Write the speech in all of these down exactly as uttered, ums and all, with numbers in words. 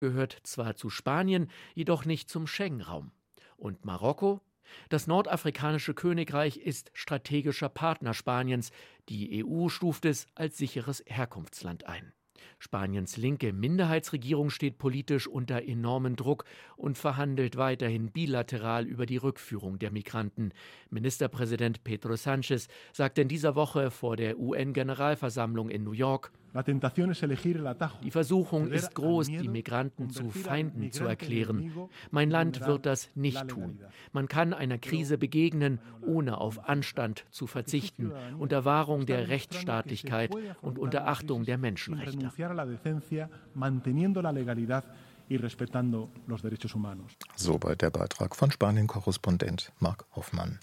gehört zwar zu Spanien, jedoch nicht zum Schengen-Raum. Und Marokko? Das nordafrikanische Königreich ist strategischer Partner Spaniens. Die E U stuft es als sicheres Herkunftsland ein. Spaniens linke Minderheitsregierung steht politisch unter enormem Druck und verhandelt weiterhin bilateral über die Rückführung der Migranten. Ministerpräsident Pedro Sánchez sagte in dieser Woche vor der U N-Generalversammlung in New York: Die Versuchung ist groß, die Migranten zu Feinden zu erklären. Mein Land wird das nicht tun. Man kann einer Krise begegnen, ohne auf Anstand zu verzichten, unter Wahrung der Rechtsstaatlichkeit und unter Achtung der Menschenrechte. Soweit der Beitrag von Spanien-Korrespondent Marc Hoffmann.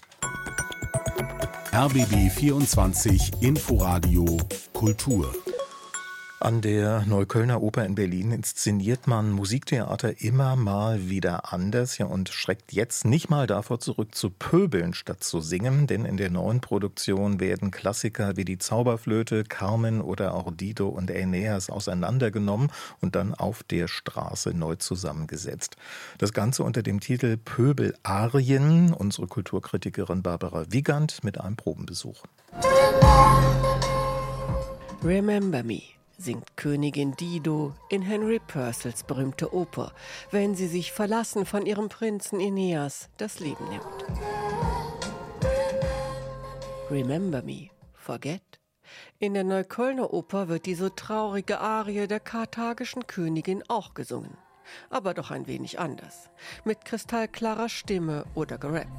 R B B vierundzwanzig Inforadio Kultur. An der Neuköllner Oper in Berlin inszeniert man Musiktheater immer mal wieder anders, ja, und schreckt jetzt nicht mal davor zurück, zu pöbeln statt zu singen, denn in der neuen Produktion werden Klassiker wie die Zauberflöte, Carmen oder auch Dido und Aeneas auseinandergenommen und dann auf der Straße neu zusammengesetzt. Das Ganze unter dem Titel Pöbelarien, unsere Kulturkritikerin Barbara Wiegand mit einem Probenbesuch. Remember Me singt Königin Dido in Henry Purcells berühmte Oper, wenn sie sich verlassen von ihrem Prinzen Aeneas das Leben nimmt. Remember Me, forget? In der Neuköllner Oper wird die so traurige Arie der karthagischen Königin auch gesungen. Aber doch ein wenig anders. Mit kristallklarer Stimme oder gerappt.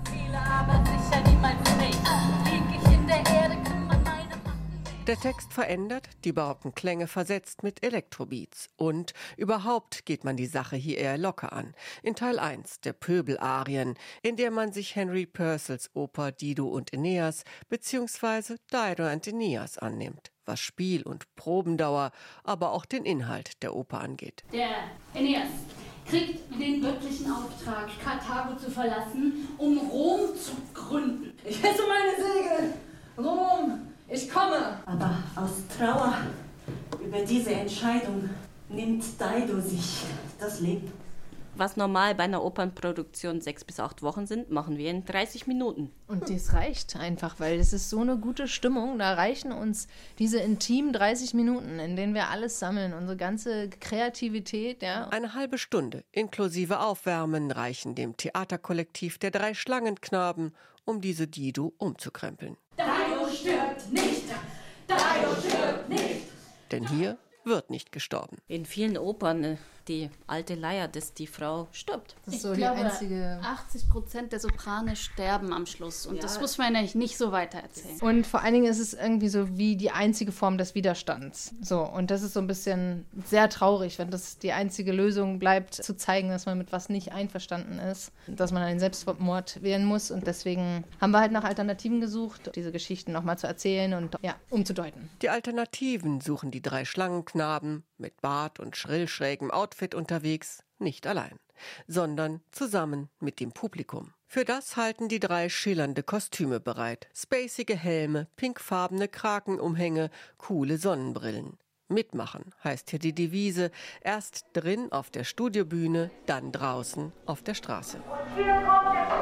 Der Text verändert, die barocken Klänge versetzt mit Elektrobeats. Und überhaupt geht man die Sache hier eher locker an. In Teil eins der Pöbelarien, in der man sich Henry Purcells Oper Dido und Aeneas bzw. Dido und Aeneas annimmt, was Spiel- und Probendauer, aber auch den Inhalt der Oper angeht. Der Aeneas kriegt den göttlichen Auftrag, Karthago zu verlassen, um Rom zu gründen. Ich hesse meine Segel! Rom! Ich komme! Aber aus Trauer über diese Entscheidung nimmt Dido sich das Leben. Was normal bei einer Opernproduktion sechs bis acht Wochen sind, machen wir in dreißig Minuten. Und das reicht einfach, weil es ist so eine gute Stimmung. Da reichen uns diese intimen dreißig Minuten, in denen wir alles sammeln, unsere ganze Kreativität. Ja. Eine halbe Stunde inklusive Aufwärmen reichen dem Theaterkollektiv der drei Schlangenknaben, um diese Dido umzukrempeln. Dido stirbt nicht! Dido stirbt nicht! Denn hier wird nicht gestorben. In vielen Opern, die alte Leier, dass die Frau stirbt. Das ist ich so glaube, die einzige. achtzig Prozent der Soprane sterben am Schluss. Und ja, das muss man eigentlich nicht so weitererzählen. Und vor allen Dingen ist es irgendwie so wie die einzige Form des Widerstands. So, und das ist so ein bisschen sehr traurig, wenn das die einzige Lösung bleibt, zu zeigen, dass man mit was nicht einverstanden ist, dass man einen Selbstmord wählen muss. Und deswegen haben wir halt nach Alternativen gesucht, diese Geschichten nochmal zu erzählen und ja, umzudeuten. Die Alternativen suchen die drei Schlangenknaben mit Bart und schrillschrägem Outfit unterwegs, nicht allein, sondern zusammen mit dem Publikum. Für das halten die drei schillernde Kostüme bereit. Spacige Helme, pinkfarbene Krakenumhänge, coole Sonnenbrillen. Mitmachen heißt hier die Devise, erst drin auf der Studiobühne, dann draußen auf der Straße. Und hier kommt der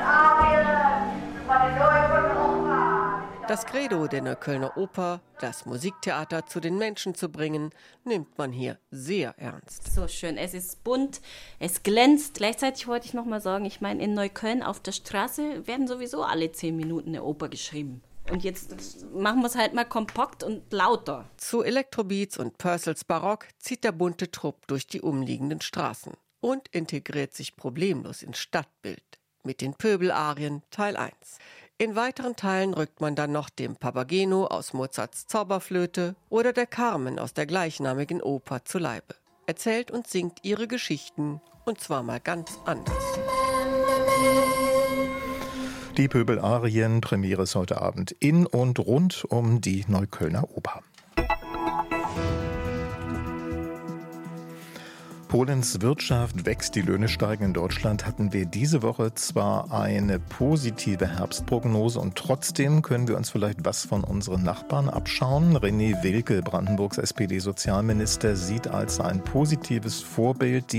Pöbelarie von der Neuköllner Oper. Das Credo der Neuköllner Oper, das Musiktheater zu den Menschen zu bringen, nimmt man hier sehr ernst. So schön, es ist bunt, es glänzt. Gleichzeitig wollte ich noch mal sagen, ich meine, in Neukölln auf der Straße werden sowieso alle zehn Minuten eine Oper geschrieben. Und jetzt machen wir es halt mal kompakt und lauter. Zu Elektrobeats und Purcells Barock zieht der bunte Trupp durch die umliegenden Straßen und integriert sich problemlos ins Stadtbild mit den Pöbelarien Teil eins. In weiteren Teilen rückt man dann noch dem Papageno aus Mozarts Zauberflöte oder der Carmen aus der gleichnamigen Oper zu Leibe. Erzählt und singt ihre Geschichten, und zwar mal ganz anders. Die Pöbelarien, Premiere ist heute Abend in und rund um die Neuköllner Oper. Polens Wirtschaft wächst, die Löhne steigen. In Deutschland hatten wir diese Woche zwar eine positive Herbstprognose und trotzdem können wir uns vielleicht was von unseren Nachbarn abschauen. René Wilke, Brandenburgs S P D-Sozialminister, sieht als ein positives Vorbild die